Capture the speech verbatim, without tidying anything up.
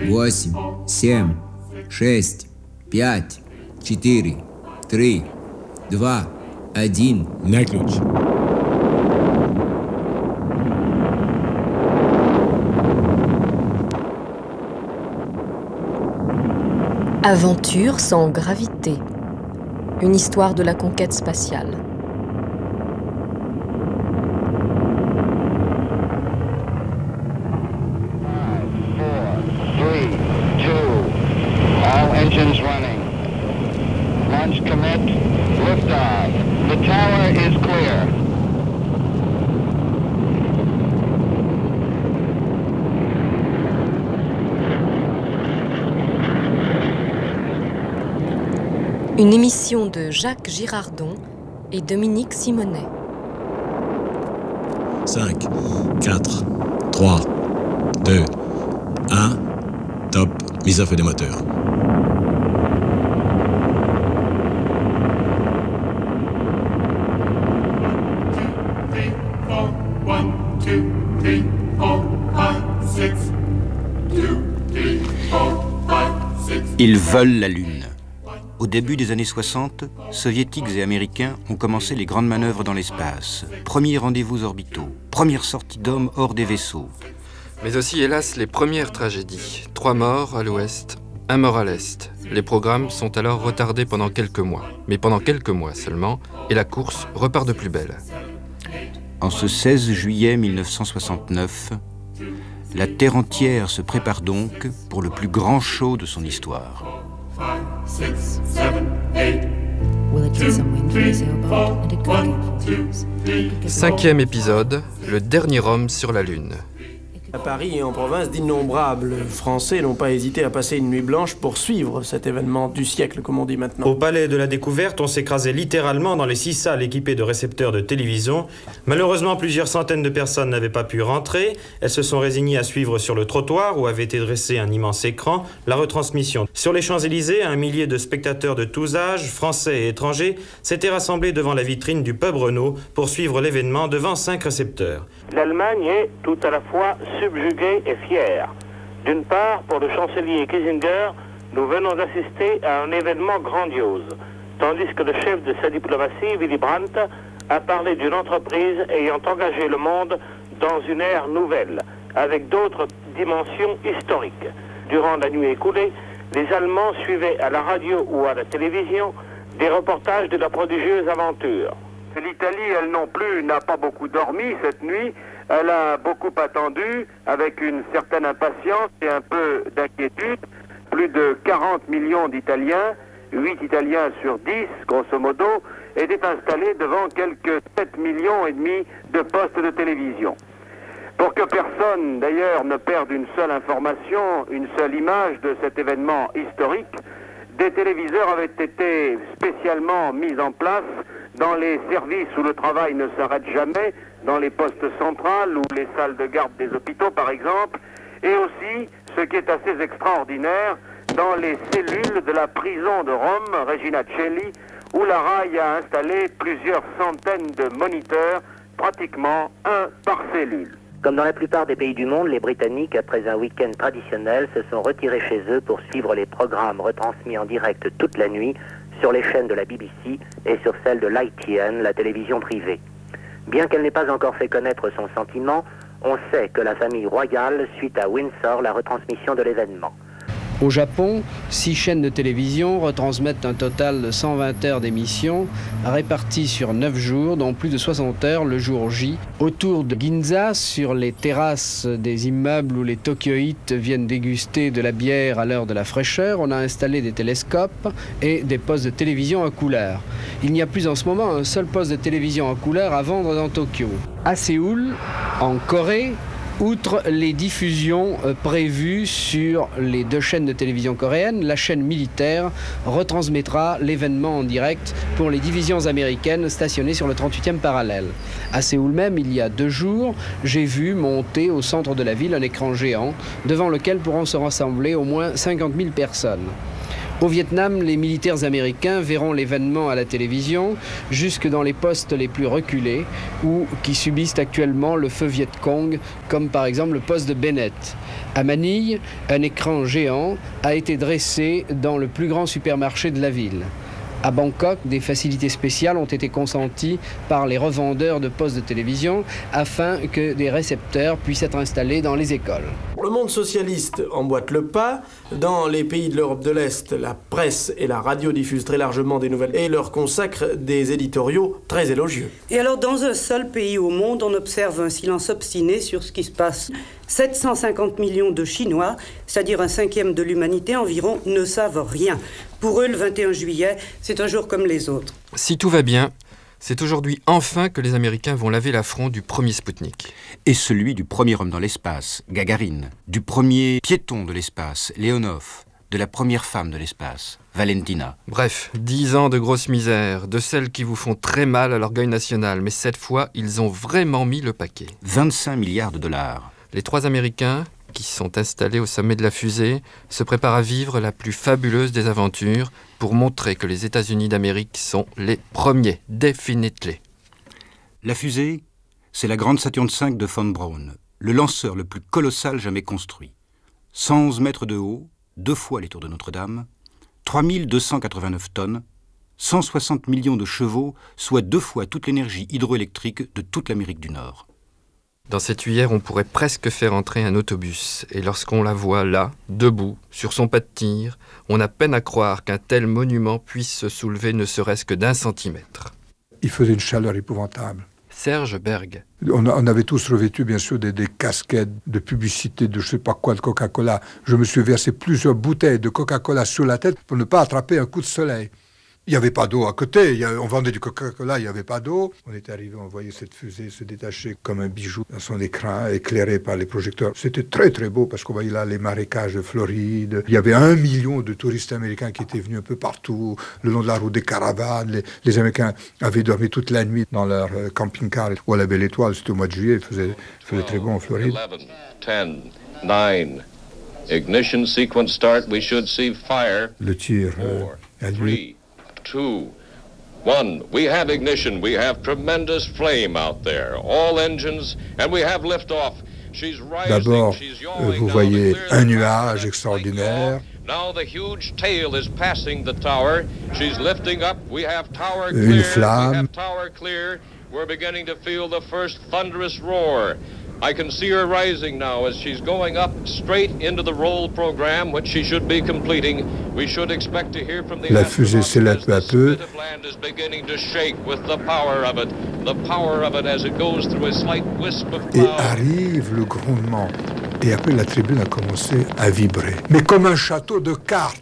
восемь, семь, шесть, пять, четыре, три, два, один. На ключ. Aventure sans gravité. Une histoire de la conquête spatiale. Engines running. Launch commit. Liftoff. The tower is clear. Une émission de Jacques Girardon et Dominique Simonet. cinq, quatre, trois, deux, un. Top. Mise à feu des moteurs. Ils veulent la Lune. Au début des années soixante, soviétiques et américains ont commencé les grandes manœuvres dans l'espace. Premiers rendez-vous orbitaux, première sortie d'hommes hors des vaisseaux. Mais aussi, hélas, les premières tragédies. Trois morts à l'ouest, un mort à l'est. Les programmes sont alors retardés pendant quelques mois. Mais pendant quelques mois seulement, et la course repart de plus belle. En ce seize juillet mille neuf cent soixante-neuf, la Terre entière se prépare donc pour le plus grand show de son histoire. Cinquième épisode, le dernier homme sur la Lune. À Paris et en province, d'innombrables Français n'ont pas hésité à passer une nuit blanche pour suivre cet événement du siècle, comme on dit maintenant. Au Palais de la Découverte, on s'écrasait littéralement dans les six salles équipées de récepteurs de télévision. Malheureusement, plusieurs centaines de personnes n'avaient pas pu rentrer. Elles se sont résignées à suivre sur le trottoir où avait été dressé un immense écran, la retransmission. Sur les Champs-Élysées, un millier de spectateurs de tous âges, français et étrangers, s'étaient rassemblés devant la vitrine du pub Renault pour suivre l'événement devant cinq récepteurs. L'Allemagne est tout à la fois subjuguée et fière. D'une part, pour le chancelier Kissinger, nous venons d'assister à un événement grandiose, tandis que le chef de sa diplomatie, Willy Brandt, a parlé d'une entreprise ayant engagé le monde dans une ère nouvelle, avec d'autres dimensions historiques. Durant la nuit écoulée, les Allemands suivaient à la radio ou à la télévision des reportages de la prodigieuse aventure. L'Italie, elle non plus, n'a pas beaucoup dormi cette nuit. Elle a beaucoup attendu avec une certaine impatience et un peu d'inquiétude. Plus de quarante millions d'Italiens, huit Italiens sur dix, grosso modo, étaient installés devant quelques sept millions et demi de postes de télévision. Pour que personne, d'ailleurs, ne perde une seule information, une seule image de cet événement historique, des téléviseurs avaient été spécialement mis en place dans les services où le travail ne s'arrête jamais, dans les postes centrales ou les salles de garde des hôpitaux par exemple, et aussi, ce qui est assez extraordinaire, dans les cellules de la prison de Rome, Regina Coeli, où la R A I a installé plusieurs centaines de moniteurs, pratiquement un par cellule. Comme dans la plupart des pays du monde, les Britanniques, après un week-end traditionnel, se sont retirés chez eux pour suivre les programmes retransmis en direct toute la nuit sur les chaînes de la B B C et sur celles de l'I T N, la télévision privée. Bien qu'elle n'ait pas encore fait connaître son sentiment, on sait que la famille royale suit à Windsor la retransmission de l'événement. Au Japon, six chaînes de télévision retransmettent un total de cent vingt heures d'émissions réparties sur neuf jours, dont plus de soixante heures le jour J. Autour de Ginza, sur les terrasses des immeubles où les Tokyoïtes viennent déguster de la bière à l'heure de la fraîcheur, on a installé des télescopes et des postes de télévision en couleur. Il n'y a plus en ce moment un seul poste de télévision en couleur à vendre dans Tokyo. À Séoul, en Corée, outre les diffusions prévues sur les deux chaînes de télévision coréennes, la chaîne militaire retransmettra l'événement en direct pour les divisions américaines stationnées sur le trente-huitième parallèle. À Séoul même, il y a deux jours, j'ai vu monter au centre de la ville un écran géant devant lequel pourront se rassembler au moins cinquante mille personnes. Au Vietnam, les militaires américains verront l'événement à la télévision jusque dans les postes les plus reculés ou qui subissent actuellement le feu Viet Cong, comme par exemple le poste de Bennett. À Manille, un écran géant a été dressé dans le plus grand supermarché de la ville. À Bangkok, des facilités spéciales ont été consenties par les revendeurs de postes de télévision afin que des récepteurs puissent être installés dans les écoles. Le monde socialiste emboîte le pas. Dans les pays de l'Europe de l'Est, la presse et la radio diffusent très largement des nouvelles et leur consacrent des éditoriaux très élogieux. Et alors, dans un seul pays au monde, on observe un silence obstiné sur ce qui se passe. sept cent cinquante millions de Chinois, c'est-à-dire un cinquième de l'humanité environ, ne savent rien. Pour eux, le vingt et un juillet, c'est un jour comme les autres. Si tout va bien, c'est aujourd'hui enfin que les Américains vont laver l'affront du premier Spoutnik. Et celui du premier homme dans l'espace, Gagarine, du premier piéton de l'espace, Leonov, de la première femme de l'espace, Valentina. Bref, dix ans de grosse misère, de celles qui vous font très mal à l'orgueil national, mais cette fois, ils ont vraiment mis le paquet. vingt-cinq milliards de dollars. Les trois Américains, qui sont installés au sommet de la fusée, se préparent à vivre la plus fabuleuse des aventures pour montrer que les États-Unis d'Amérique sont les premiers, definitely. La fusée, c'est la grande Saturn cinq de von Braun, le lanceur le plus colossal jamais construit. cent onze mètres de haut, deux fois les tours de Notre-Dame, trois mille deux cent quatre-vingt-neuf tonnes, cent soixante millions de chevaux, soit deux fois toute l'énergie hydroélectrique de toute l'Amérique du Nord. Dans cette tuyère, on pourrait presque faire entrer un autobus. Et lorsqu'on la voit là, debout, sur son pas de tir, on a peine à croire qu'un tel monument puisse se soulever ne serait-ce que d'un centimètre. Il faisait une chaleur épouvantable. Serge Berg. On, a, on avait tous revêtu, bien sûr, des, des casquettes de publicité de je ne sais pas quoi, de Coca-Cola. Je me suis versé plusieurs bouteilles de Coca-Cola sur la tête pour ne pas attraper un coup de soleil. Il n'y avait pas d'eau à côté, il y avait, on vendait du Coca-Cola, il n'y avait pas d'eau. On est arrivé, on voyait cette fusée se détacher comme un bijou dans son écran, éclairé par les projecteurs. C'était très très beau parce qu'on voyait là les marécages de Floride. Il y avait un million de touristes américains qui étaient venus un peu partout, le long de la route des caravanes. Les, les Américains avaient dormi toute la nuit dans leur euh, camping-car ou à la Belle Étoile, c'était au mois de juillet, il faisait, il faisait très bon en Floride. eleven, ten, nine, ignition sequence start, we should see fire. Le tir euh, a lieu. Two, one, we have ignition, we have tremendous flame out there, all engines, and we have liftoff. She's rising, D'abord, she's euh, yawing vous now voyez to clear un the nuage traffic. extraordinaire. Now the huge tail is passing the tower. She's lifting up. We have tower Une clear. flamme. We have tower clear. We're beginning to feel the first thunderous roar. I can see her rising now as she's going up straight into the roll program, which she should be completing. We should expect to hear from the La fusée s'élève peu à peu. land is beginning to shake with the power of it. The power of it as it goes through a slight wisp of Et cloud. arrive le grondement. Et après, la tribune a commencé à vibrer. Mais comme un château de cartes.